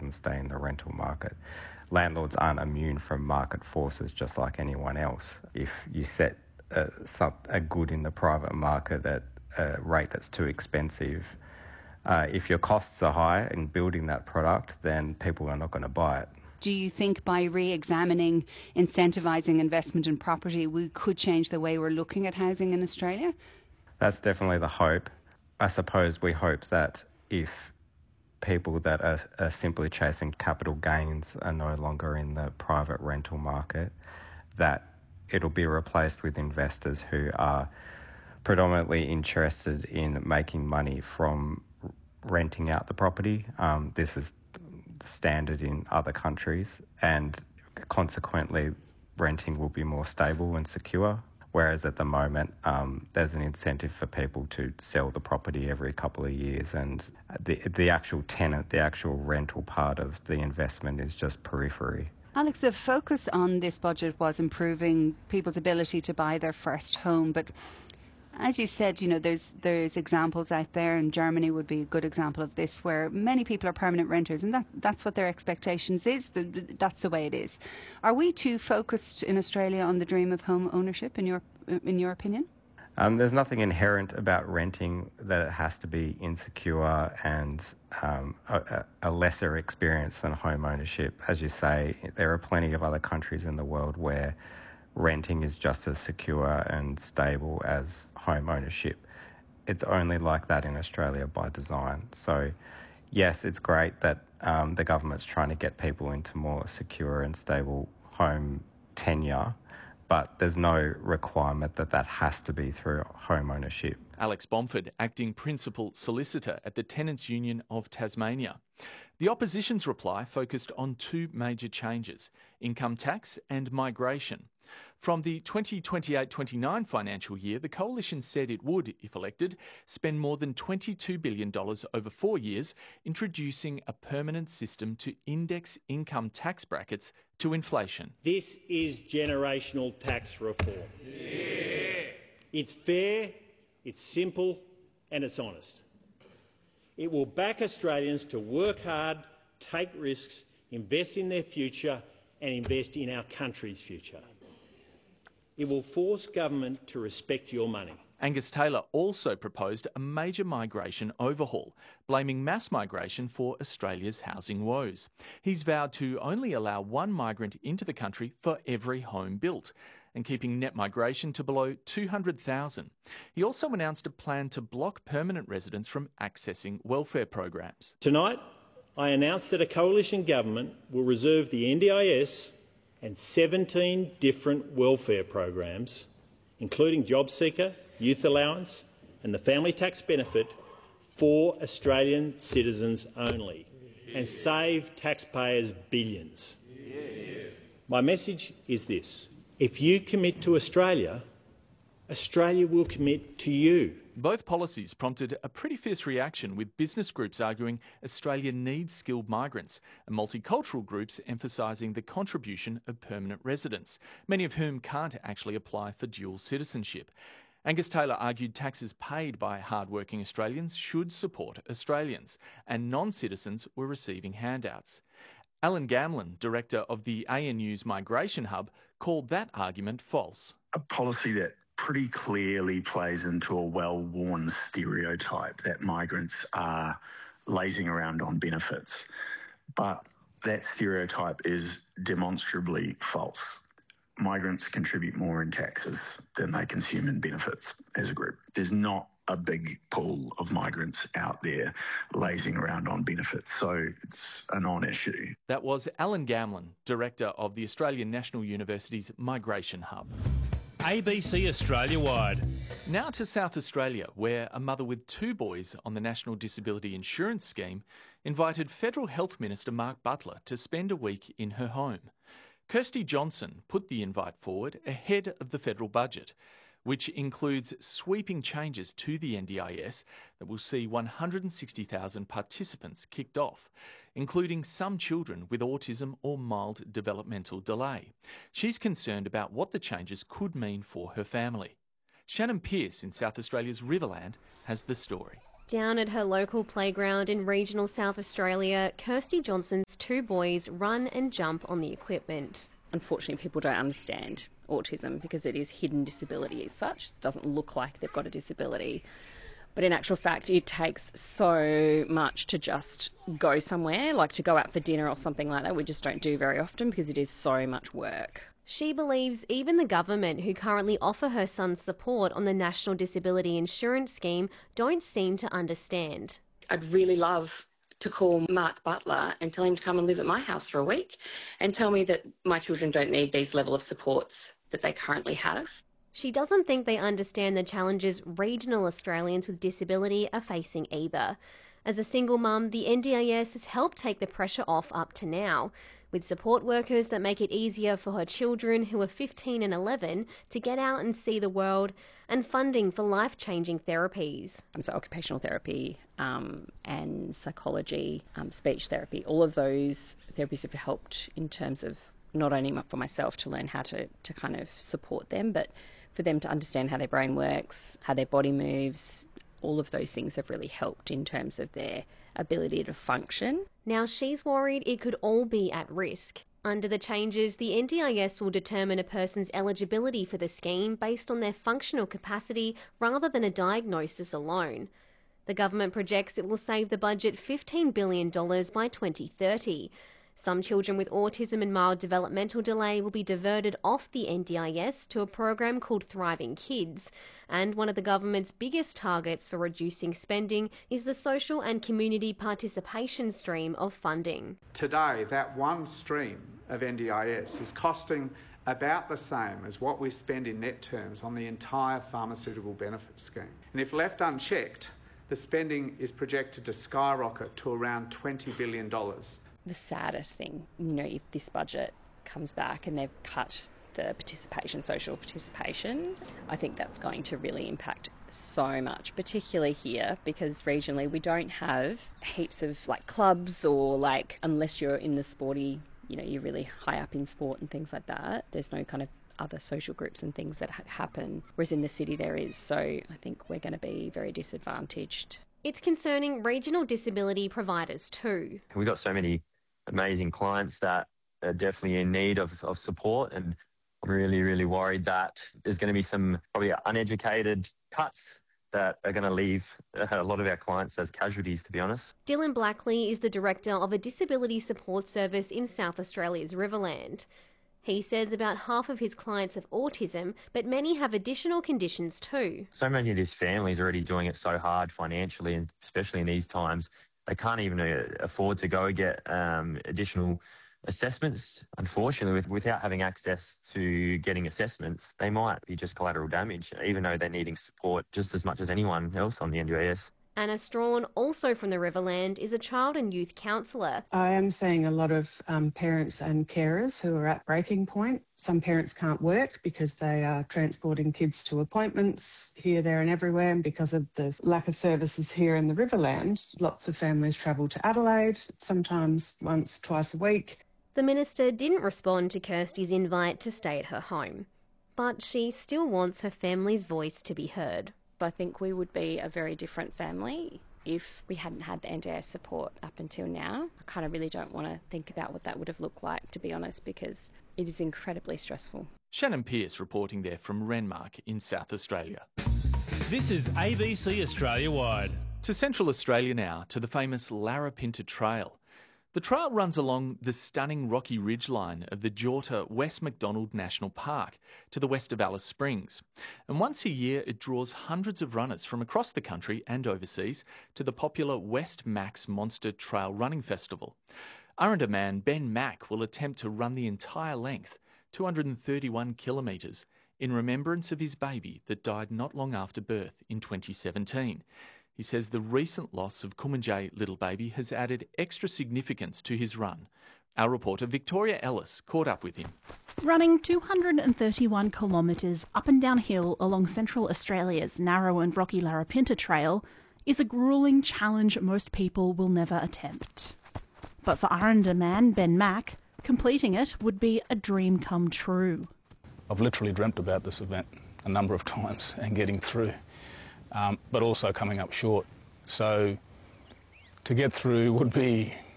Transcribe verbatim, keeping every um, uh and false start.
and stay in the rental market. Landlords aren't immune from market forces just like anyone else. If you set a, a good in the private market at a rate that's too expensive, uh, if your costs are high in building that product, then people are not going to buy it. Do you think by re-examining incentivising investment in property, we could change the way we're looking at housing in Australia? That's definitely the hope. I suppose we hope that if people that are, are simply chasing capital gains are no longer in the private rental market, that it'll be replaced with investors who are predominantly interested in making money from renting out the property. Um, this is the standard in other countries, and consequently renting will be more stable and secure. Whereas at the moment, um, there's an incentive for people to sell the property every couple of years, and the the actual tenant, the actual rental part of the investment is just periphery. Alex, the focus on this budget was improving people's ability to buy their first home, but as you said, you know, there's there's examples out there, and Germany would be a good example of this, where many people are permanent renters, and that that's what their expectations is. The, that's the way it is. Are we too focused in Australia on the dream of home ownership, in your in your opinion? Um, there's nothing inherent about renting that it has to be insecure and um, a, a lesser experience than home ownership. As you say, there are plenty of other countries in the world where renting is just as secure and stable as home ownership. It's only like that in Australia by design. So, yes, it's great that um, the government's trying to get people into more secure and stable home tenure, but there's no requirement that that has to be through home ownership. Alex Bomford, Acting Principal Solicitor at the Tenants' Union of Tasmania. The opposition's reply focused on two major changes: income tax and migration. From the twenty twenty-eight twenty-nine financial year, the Coalition said it would, if elected, spend more than twenty-two billion dollars over four years introducing a permanent system to index income tax brackets to inflation. This is generational tax reform. Yeah. It's fair, it's simple and it's honest. It will back Australians to work hard, take risks, invest in their future and invest in our country's future. It will force government to respect your money. Angus Taylor also proposed a major migration overhaul, blaming mass migration for Australia's housing woes. He's vowed to only allow one migrant into the country for every home built, and keeping net migration to below two hundred thousand. He also announced a plan to block permanent residents from accessing welfare programs. Tonight, I announced that a coalition government will reserve the N D I S and seventeen different welfare programs, including JobSeeker, Youth Allowance and the Family Tax Benefit, for Australian citizens only, and save taxpayers billions. My message is this: if you commit to Australia, Australia will commit to you. Both policies prompted a pretty fierce reaction, with business groups arguing Australia needs skilled migrants and multicultural groups emphasising the contribution of permanent residents, many of whom can't actually apply for dual citizenship. Angus Taylor argued taxes paid by hard-working Australians should support Australians, and non-citizens were receiving handouts. Alan Gamlin, director of the A N U's Migration Hub, called that argument false. A policy that pretty clearly plays into a well-worn stereotype that migrants are lazing around on benefits. But that stereotype is demonstrably false. Migrants contribute more in taxes than they consume in benefits as a group. There's not a big pool of migrants out there lazing around on benefits, so it's a non-issue. That was Alan Gamlin, director of the Australian National University's Migration Hub. A B C Australia-wide. Now to South Australia, where a mother with two boys on the National Disability Insurance Scheme invited Federal Health Minister Mark Butler to spend a week in her home. Kirsty Johnson put the invite forward ahead of the federal budget, which includes sweeping changes to the N D I S that will see one hundred sixty thousand participants kicked off, including some children with autism or mild developmental delay. She's concerned about what the changes could mean for her family. Shannon Pearce in South Australia's Riverland has the story. Down at her local playground in regional South Australia, Kirsty Johnson's two boys run and jump on the equipment. Unfortunately, people don't understand autism because it is hidden disability as such. It doesn't look like they've got a disability. But in actual fact, it takes so much to just go somewhere, like to go out for dinner or something like that. We just don't do very often because it is so much work. She believes even the government, who currently offer her son support on the National Disability Insurance Scheme, don't seem to understand. I'd really love to call Mark Butler and tell him to come and live at my house for a week and tell me that my children don't need these level of supports that they currently have. She doesn't think they understand the challenges regional Australians with disability are facing either. As a single mum, the N D I S has helped take the pressure off up to now, with support workers that make it easier for her children, who are fifteen and eleven, to get out and see the world, and funding for life-changing therapies. So occupational therapy um, and psychology, um, speech therapy, all of those therapies have helped in terms of not only for myself to learn how to, to kind of support them, but for them to understand how their brain works, how their body moves. All of those things have really helped in terms of their ability to function. Now she's worried it could all be at risk. Under the changes, the N D I S will determine a person's eligibility for the scheme based on their functional capacity rather than a diagnosis alone. The government projects it will save the budget fifteen billion dollars by twenty thirty. Some children with autism and mild developmental delay will be diverted off the N D I S to a program called Thriving Kids. And one of the government's biggest targets for reducing spending is the social and community participation stream of funding. Today, that one stream of N D I S is costing about the same as what we spend in net terms on the entire pharmaceutical benefits scheme. And if left unchecked, the spending is projected to skyrocket to around twenty billion dollars. The saddest thing, you know, if this budget comes back and they've cut the participation, social participation, I think that's going to really impact so much, particularly here, because regionally we don't have heaps of like clubs or like, unless you're in the sporty, you know, you're really high up in sport and things like that, there's no kind of other social groups and things that ha- happen, whereas in the city there is. So I think we're going to be very disadvantaged. It's concerning regional disability providers too. We've got so many amazing clients that are definitely in need of, of support, and I'm really, really worried that there's going to be some probably uneducated cuts that are going to leave a lot of our clients as casualties, to be honest. Dylan Blackley is the director of a disability support service in South Australia's Riverland. He says about half of his clients have autism, but many have additional conditions too. So many of these families are already doing it so hard financially, and especially in these times, they can't even afford to go get um, additional assessments. Unfortunately, with, without having access to getting assessments, they might be just collateral damage, even though they're needing support just as much as anyone else on the N D I S. Anna Strawn, also from the Riverland, is a child and youth counsellor. I am seeing a lot of um, parents and carers who are at breaking point. Some parents can't work because they are transporting kids to appointments here, there and everywhere, and because of the lack of services here in the Riverland, lots of families travel to Adelaide, sometimes once, twice a week. The minister didn't respond to Kirsty's invite to stay at her home, but she still wants her family's voice to be heard. I think we would be a very different family if we hadn't had the N D I S support up until now. I kind of really don't want to think about what that would have looked like, to be honest, because it is incredibly stressful. Shannon Pearce reporting there from Renmark in South Australia. This is A B C Australia Wide. To Central Australia now, to the famous Larapinta Trail. The trail runs along the stunning rocky ridgeline of the Jorta West Macdonald National Park to the west of Alice Springs. And once a year it draws hundreds of runners from across the country and overseas to the popular West Max Monster Trail Running Festival. Aranda man Ben Mack will attempt to run the entire length, two hundred thirty-one kilometres, in remembrance of his baby that died not long after birth in twenty seventeen. He says the recent loss of Kumanjay little baby has added extra significance to his run. Our reporter Victoria Ellis caught up with him. Running two hundred thirty-one kilometres up and down hill along Central Australia's narrow and rocky Larapinta Trail is a gruelling challenge most people will never attempt. But for Aranda man Ben Mack, completing it would be a dream come true. I've literally dreamt about this event a number of times and getting through. Um, but also coming up short So to get through would be